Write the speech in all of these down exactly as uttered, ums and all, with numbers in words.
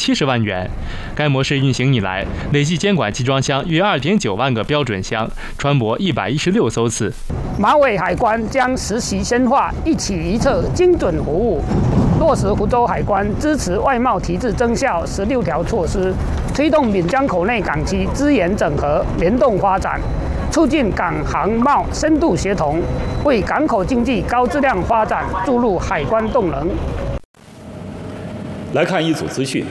七十万元。该模式运行以来，累计监管集装箱约二点九万个标准箱，船舶一百一十六艘次。 马尾海关将实习深化一起一策精准服务，落实福州海关支持外贸提质增效十六条措施，推动闽江口内港区资源整合联动发展，促进港航贸深度协同，为港口经济高质量发展注入海关动能。 来看一组资讯。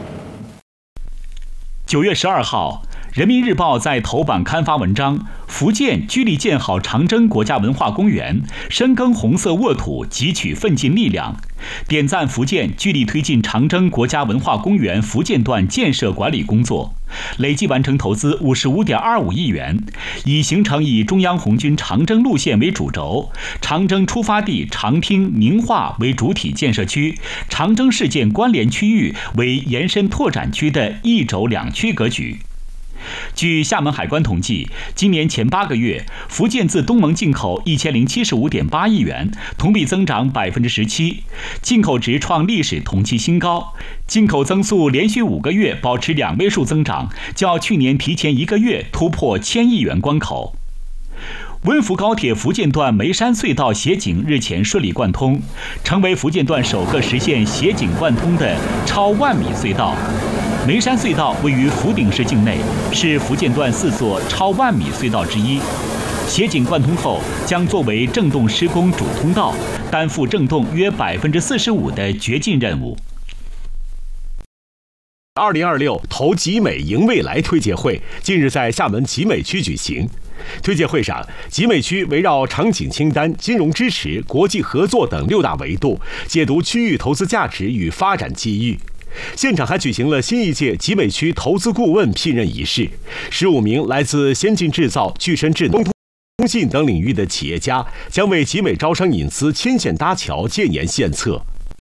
九月十二号，《人民日报》在头版刊发文章：福建聚力建好长征国家文化公园，深耕红色沃土，汲取奋进力量。点赞福建聚力推进长征国家文化公园福建段建设管理工作，累计完成投资五十五点二五亿元，已形成以中央红军长征路线为主轴，长征出发地长汀、宁化为主体建设区，长征事件关联区域为延伸拓展区的一轴两区格局。据厦门海关统计，今年前八个月，福建自东盟进口一千零七十五点八亿元，同比增长百分之十七，进口值创历史同期新高，进口增速连续五个月保持两位数增长，较去年提前一个月突破千亿元关口。温福高铁福建段梅山隧道协警日前顺利贯通，成为福建段首个实现协警贯通的超万米隧道。梅山隧道位于福鼎市境内，是福建段四座超万米隧道之一。协警贯通后，将作为郑洞施工主通道，担负郑洞约百分之四十五的掘进任务。 二零二六投集美赢未来推介会近日在厦门集美区举行。推介会上，集美区围绕场景清单、金融支持、国际合作等六大维度，解读区域投资价值与发展机遇。现场还举行了新一届集美区投资顾问聘任仪式，十五名来自先进制造、具身智能、通信等领域的企业家将为集美招商引资牵线搭桥、建言献策。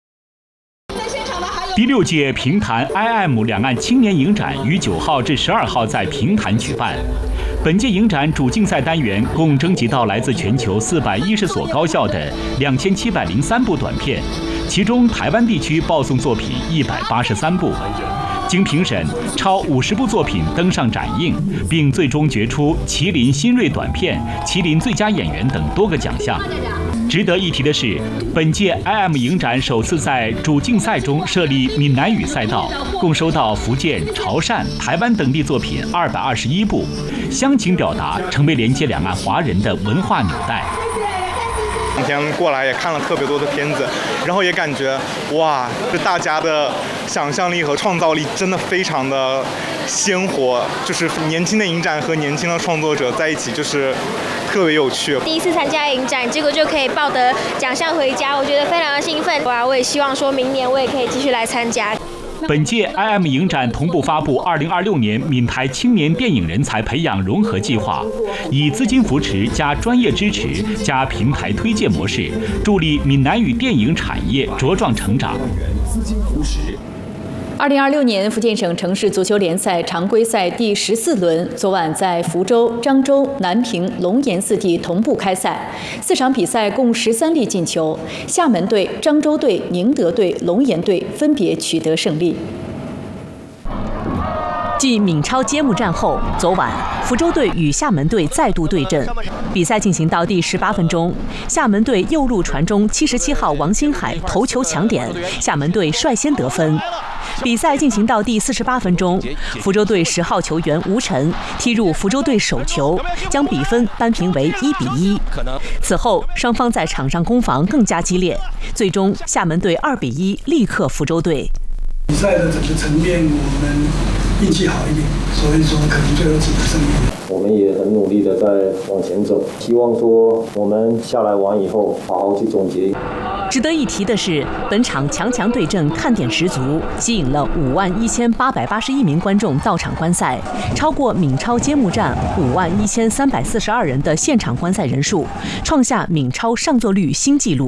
第六届平潭 I M 两岸青年影展于九号至十二号在平潭举办。本届影展主竞赛单元共征集到来自全球四百一十所高校的两千七百零三部短片，其中台湾地区报送作品一百八十三部。经评审，超五十部作品登上展映，并最终决出麒麟新锐短片、麒麟最佳演员等多个奖项。值得一提的是，本届 I M 影展首次在主竞赛中设立闽南语赛道，共收到福建、潮汕、台湾等地作品二百二十一部，乡情表达成为连接两岸华人的文化纽带。 今天过来也看了特别多的片子，然后也感觉哇，这大家的想象力和创造力真的非常的鲜活，就是年轻的影展和年轻的创作者在一起，就是特别有趣。 第一次参加影展，结果就可以抱得奖项回家，我觉得非常的兴奋。哇，我也希望说明年我也可以继续来参加。 本届 I M 影展同步发布二零二六年闽台青年电影人才培养融合计划，以资金扶持加专业支持加平台推介模式，助力闽南语电影产业茁壮成长。 二零二六年福建省城市足球联赛常规赛第十四轮昨晚在福州、漳州、南平、龙岩四地同步开赛，四场比赛共十三粒进球，厦门队、漳州队、宁德队、龙岩队分别取得胜利。 继闽超揭幕战后，昨晚福州队与厦门队再度对阵。比赛进行到第十八分钟，厦门队右路传中，七十七号王新海头球抢点，厦门队率先得分。比赛进行到第四十八分钟，福州队十号球员吴晨踢入福州队首球，将比分扳平为一比一。此后，双方在场上攻防更加激烈，最终厦门队二比一力克福州队。 比赛的整个层面，我们运气好一点，所以说可能最后取得胜利。 我们也很努力的在往前走，希望说我们下来完以后，好好去总结。 值得一提的是，本场强强对阵看点十足，吸引了五万一千八百八十一名观众到场观赛，超过闽超揭幕战五万一千三百四十二人的现场观赛人数，创下闽超上座率新纪录。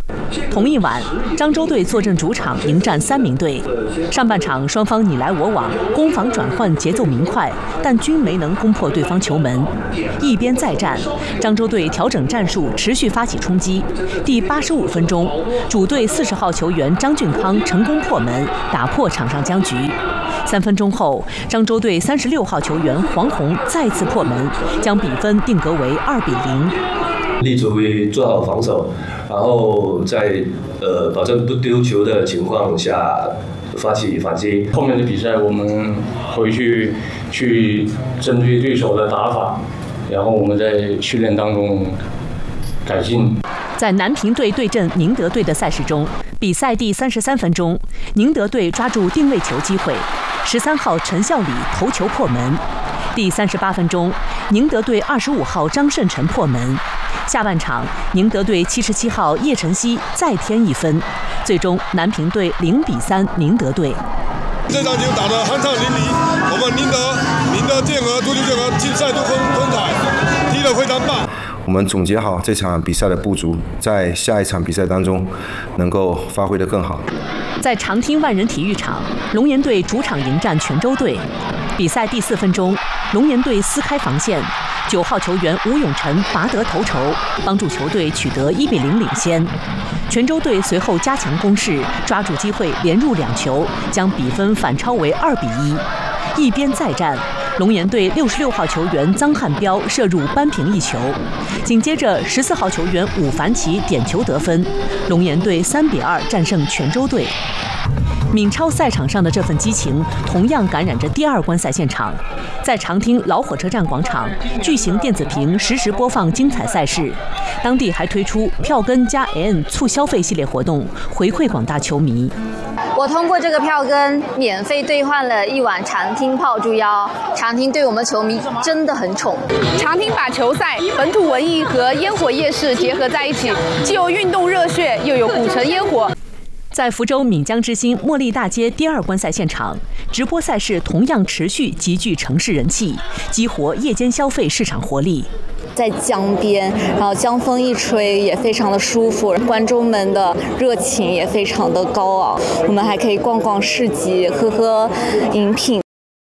同一晚，漳州队坐镇主场迎战三明队。上半场双方你来我往，攻防转换节奏明快，但均没能攻破对方球门。一边再战，漳州队调整战术，持续发起冲击。第八十五分钟，主队四十号球员张俊康成功破门，打破场上僵局。三分钟后，漳州队三十六号球员黄宏再次破门，将比分定格为二比零。 立足于做好防守，然后在呃保证不丢球的情况下发起反击。 后面的比赛我们回去去针对对手的打法，然后我们在训练当中改进。 在南平队对阵宁德队的赛事中，比赛第三十三分钟，宁德队抓住定位球机会，十三号陈孝礼头球破门。第三十八分钟，宁德队二十五号张胜臣破门。下半场，宁德队七十七号叶晨曦再添一分，最终南平队零比三宁德队。 这场球打得酣畅淋漓，我们宁德宁德健儿足球健儿竞赛都很精彩，踢得非常棒。 我们总结好这场比赛的不足，在下一场比赛当中能够发挥得更好。 在长汀万人体育场，龙岩队主场迎战泉州队。比赛第四分钟，龙岩队撕开防线，九号球员吴永辰拔得头筹，帮助球队取得一比零领先。泉州队随后加强攻势，抓住机会连入两球，将比分反超为二比一。一边再战，龙岩队六十六号球员臧汉彪射入扳平一球，紧接着十四号球员武凡奇点球得分，龙岩队三比二战胜泉州队。闽超赛场上的这份激情，同样感染着第二观赛现场。在长汀老火车站广场，巨型电子屏实时播放精彩赛事，当地还推出票根加 N 促消费系列活动，回馈广大球迷。 我通过这个票根免费兑换了一碗长汀泡猪腰。长汀对我们球迷真的很宠。 长汀把球赛、本土文艺和烟火夜市结合在一起，既有运动热血，又有古城烟火。 在福州闽江之星茉莉大街第二观赛现场，直播赛事同样持续极具城市人气，激活夜间消费市场活力。 在江边，然后江风一吹也非常的舒服，观众们的热情也非常的高昂。我们还可以逛逛市集，喝喝饮品。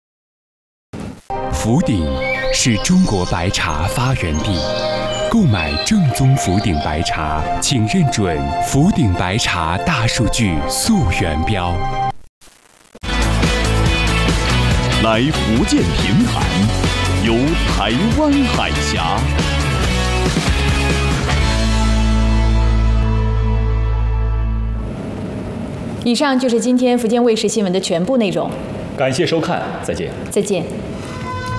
福鼎是中国白茶发源地。购买正宗福鼎白茶，请认准福鼎白茶大数据溯源标。 来福建评弹，游台湾海峡。 以上就是今天福建卫视新闻的全部内容。 感谢收看，再见。 再见。